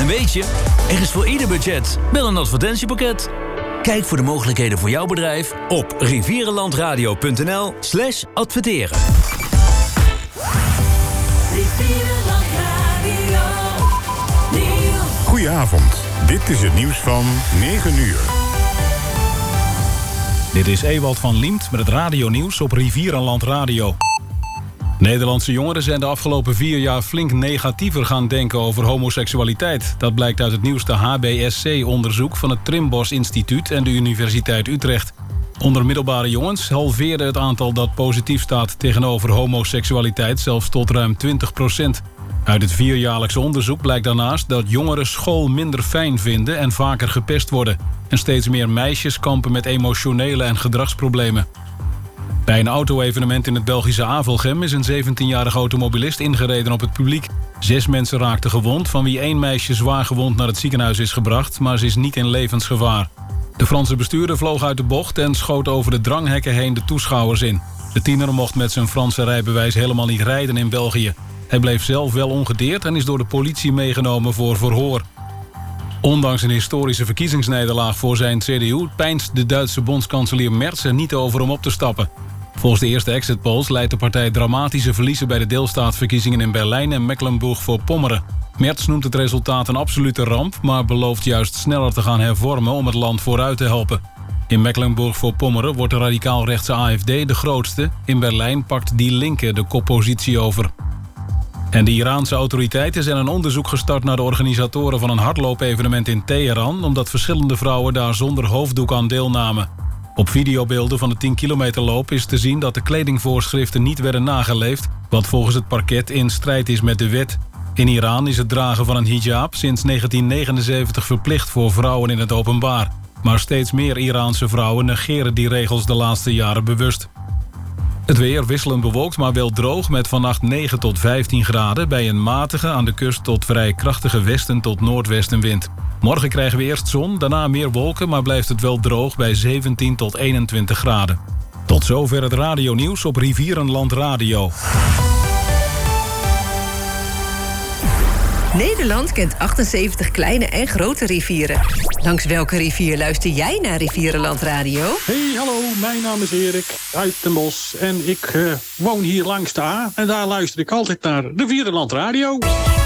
weet je, er is voor ieder budget wel een advertentiepakket. Kijk voor de mogelijkheden voor jouw bedrijf op rivierenlandradio.nl/adverteren. Goedenavond, dit is het nieuws van 9 uur. Dit is Ewald van Liemt met het radionieuws op Rivierenland Radio. Nederlandse jongeren zijn de afgelopen 4 jaar flink negatiever gaan denken over homoseksualiteit. Dat blijkt uit het nieuwste HBSC-onderzoek van het Trimbos Instituut en de Universiteit Utrecht. Onder middelbare jongens halveerde het aantal dat positief staat tegenover homoseksualiteit zelfs tot ruim 20%. Uit het 4-jaarlijkse onderzoek blijkt daarnaast dat jongeren school minder fijn vinden en vaker gepest worden. En steeds meer meisjes kampen met emotionele en gedragsproblemen. Bij een auto-evenement in het Belgische Avelgem is een 17-jarige automobilist ingereden op het publiek. 6 mensen raakten gewond, van wie 1 meisje zwaar gewond naar het ziekenhuis is gebracht, maar ze is niet in levensgevaar. De Franse bestuurder vloog uit de bocht en schoot over de dranghekken heen de toeschouwers in. De tiener mocht met zijn Franse rijbewijs helemaal niet rijden in België. Hij bleef zelf wel ongedeerd en is door de politie meegenomen voor verhoor. Ondanks een historische verkiezingsnederlaag voor zijn CDU peinst de Duitse bondskanselier Merz er niet over om op te stappen. Volgens de eerste exit polls leidt de partij dramatische verliezen bij de deelstaatverkiezingen in Berlijn en Mecklenburg-Vorpommern. Merz noemt het resultaat een absolute ramp, maar belooft juist sneller te gaan hervormen om het land vooruit te helpen. In Mecklenburg-Vorpommern wordt de radicaal-rechtse AfD de grootste. In Berlijn pakt Die Linke de koppositie over. En de Iraanse autoriteiten zijn een onderzoek gestart naar de organisatoren van een hardloopevenement in Teheran, omdat verschillende vrouwen daar zonder hoofddoek aan deelnamen. Op videobeelden van de 10-kilometerloop is te zien dat de kledingvoorschriften niet werden nageleefd, wat volgens het parket in strijd is met de wet. In Iran is het dragen van een hijab sinds 1979 verplicht voor vrouwen in het openbaar. Maar steeds meer Iraanse vrouwen negeren die regels de laatste jaren bewust. Het weer wisselend bewolkt, maar wel droog met vannacht 9 tot 15 graden... bij een matige, aan de kust tot vrij krachtige westen tot noordwestenwind. Morgen krijgen we eerst zon, daarna meer wolken... maar blijft het wel droog bij 17 tot 21 graden. Tot zover het radionieuws op Rivierenland Radio. Nederland kent 78 kleine en grote rivieren. Langs welke rivier luister jij naar Rivierenland Radio? Hey, hallo, mijn naam is Erik uit Den Bosch en ik woon hier langs de A. En daar luister ik altijd naar Rivierenland Radio.